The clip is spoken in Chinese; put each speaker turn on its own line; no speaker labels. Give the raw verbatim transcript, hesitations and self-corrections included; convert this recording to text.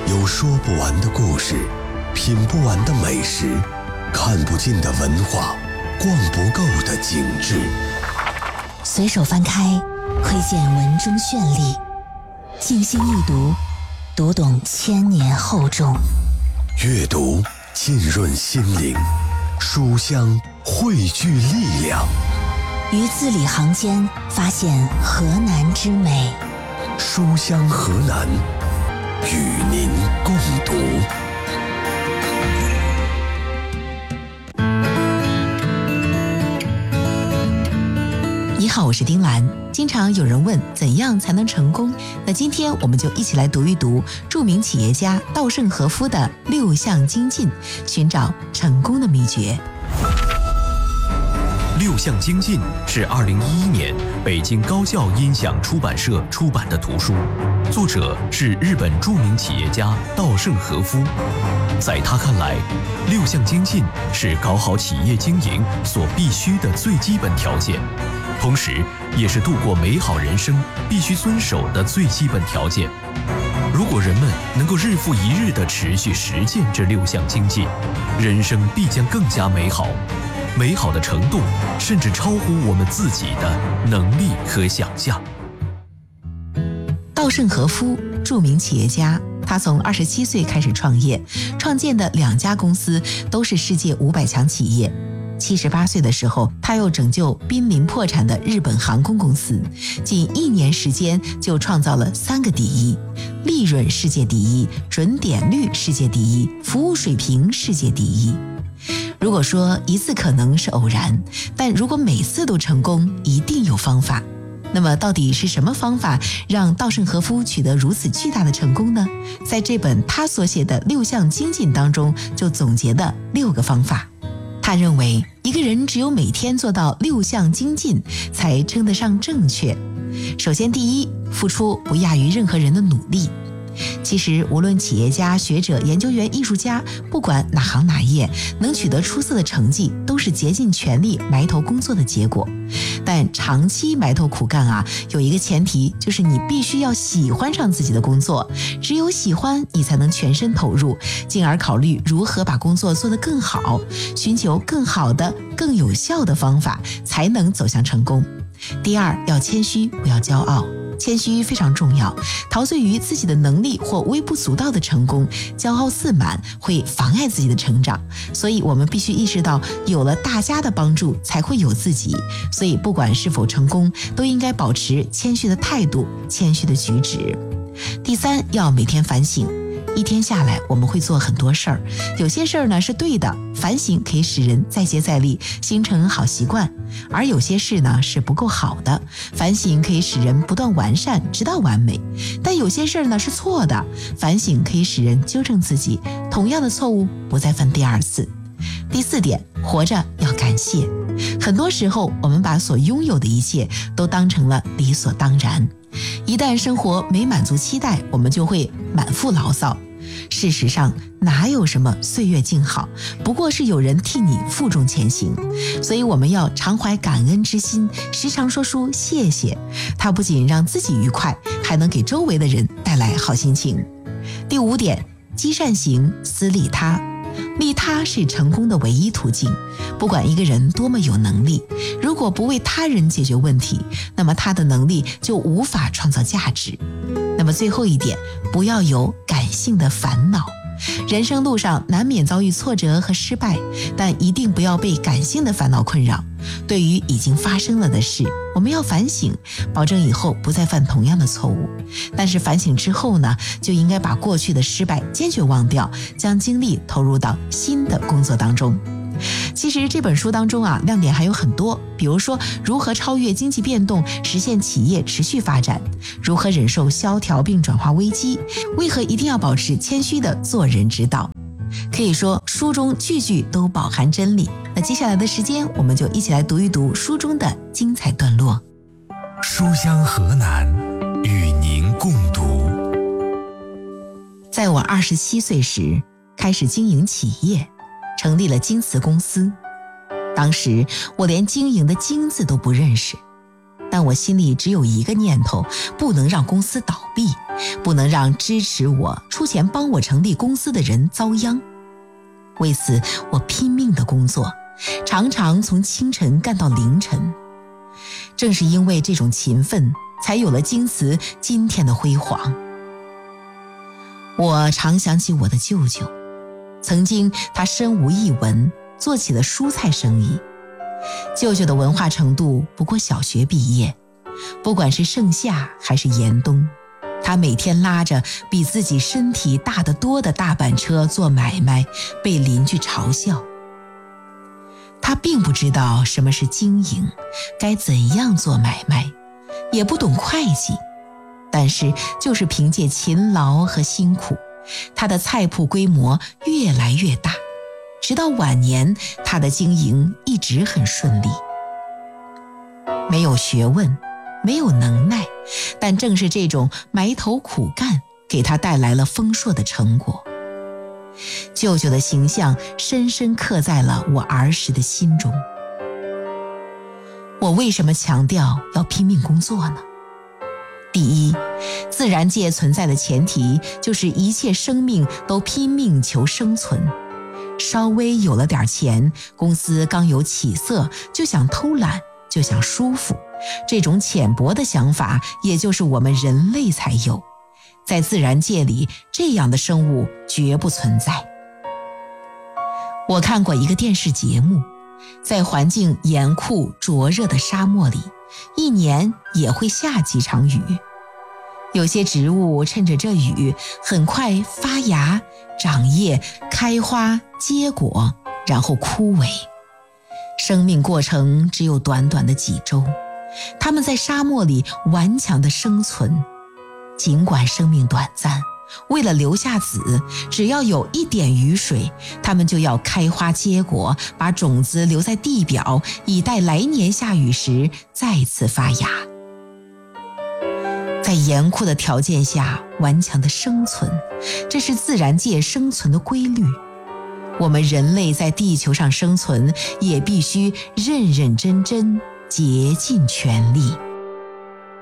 有说不完的故事，品不完的美食，看不尽的文化，逛不够的景致。
随手翻开，窥见文中绚丽；静心一读，读懂千年厚重。
阅读浸润心灵，书香汇聚力量。
于字里行间发现河南之美。
书香河南，与您共读。
你好，我是丁兰。经常有人问怎样才能成功，那今天我们就一起来读一读著名企业家稻盛和夫的六项精进，寻找成功的秘诀。
六项精进是二零一一年北京高校音响出版社出版的图书，作者是日本著名企业家稻盛和夫。在他看来，六项精进是搞好企业经营所必须的最基本条件，同时也是度过美好人生必须遵守的最基本条件。如果人们能够日复一日地持续实践这六项精进，人生必将更加美好，美好的程度甚至超乎我们自己的能力和想象。
稻盛和夫，著名企业家，他从二十七岁开始创业，创建的两家公司都是世界五百强企业。七十八岁的时候，他又拯救濒临破产的日本航空公司，仅一年时间就创造了三个第一：利润世界第一，准点率世界第一，服务水平世界第一。如果说一次可能是偶然，但如果每次都成功，一定有方法。那么到底是什么方法让稻盛和夫取得如此巨大的成功呢？在这本他所写的六项精进当中，就总结了六个方法。他认为一个人只有每天做到六项精进，才称得上正确。首先，第一，付出不亚于任何人的努力。其实无论企业家、学者、研究员、艺术家，不管哪行哪业，能取得出色的成绩，都是竭尽全力埋头工作的结果。但长期埋头苦干啊，有一个前提，就是你必须要喜欢上自己的工作，只有喜欢，你才能全身投入，进而考虑如何把工作做得更好，寻求更好的、更有效的方法，才能走向成功。第二，要谦虚，不要骄傲。谦虚非常重要，陶醉于自己的能力或微不足道的成功，骄傲自满会妨碍自己的成长。所以我们必须意识到，有了大家的帮助，才会有自己。所以不管是否成功，都应该保持谦虚的态度，谦虚的举止。第三，要每天反省。一天下来，我们会做很多事儿，有些事儿呢是对的，反省可以使人再接再厉，形成好习惯；而有些事呢是不够好的，反省可以使人不断完善，直到完美。但有些事儿呢是错的，反省可以使人纠正自己，同样的错误不再犯第二次。第四点，活着要感谢。很多时候，我们把所拥有的一切都当成了理所当然。一旦生活没满足期待，我们就会满腹牢骚。事实上，哪有什么岁月静好，不过是有人替你负重前行。所以我们要常怀感恩之心，时常说出谢谢。它不仅让自己愉快，还能给周围的人带来好心情。第五点，积善行，思利他。利他是成功的唯一途径。不管一个人多么有能力，如果不为他人解决问题，那么他的能力就无法创造价值。那么最后一点，不要有感性的烦恼。人生路上难免遭遇挫折和失败，但一定不要被感性的烦恼困扰。对于已经发生了的事，我们要反省，保证以后不再犯同样的错误。但是反省之后呢，就应该把过去的失败坚决忘掉，将精力投入到新的工作当中。其实这本书当中啊，亮点还有很多，比如说如何超越经济变动，实现企业持续发展，如何忍受萧条并转化危机，为何一定要保持谦虚的做人之道。可以说书中句句都饱含真理。那接下来的时间，我们就一起来读一读书中的精彩段落。
书香河南，与您共读。
在我二十七岁时，开始经营企业，成立了京瓷公司。当时我连经营的京字都不认识， 但我心里只有一个念头，不能让公司倒闭，不能让支持我、出钱帮我成立公司的人遭殃。为此，我拼命地工作，常常从清晨干到凌晨。正是因为这种勤奋，才有了京瓷今天的辉煌。我常想起我的舅舅，曾经他身无一文，做起了蔬菜生意。舅舅的文化程度不过小学毕业，不管是盛夏还是严冬，他每天拉着比自己身体大得多的大板车做买卖，被邻居嘲笑。他并不知道什么是经营，该怎样做买卖，也不懂会计，但是就是凭借勤劳和辛苦，他的菜铺规模越来越大，直到晚年，他的经营一直很顺利。没有学问，没有能耐，但正是这种埋头苦干，给他带来了丰硕的成果。舅舅的形象深深刻在了我儿时的心中。我为什么强调要拼命工作呢？第一，自然界存在的前提就是一切生命都拼命求生存。稍微有了点钱，公司刚有起色，就想偷懒，就想舒服。这种浅薄的想法，也就是我们人类才有。在自然界里，这样的生物绝不存在。我看过一个电视节目，在环境严酷灼热的沙漠里，一年也会下几场雨。有些植物趁着这雨，很快发芽、长叶、开花、结果，然后枯萎。生命过程只有短短的几周，它们在沙漠里顽强地生存。尽管生命短暂，为了留下籽，只要有一点雨水，它们就要开花结果，把种子留在地表，以待来年下雨时再次发芽。在严酷的条件下顽强的生存，这是自然界生存的规律。我们人类在地球上生存，也必须认认真真，竭尽全力。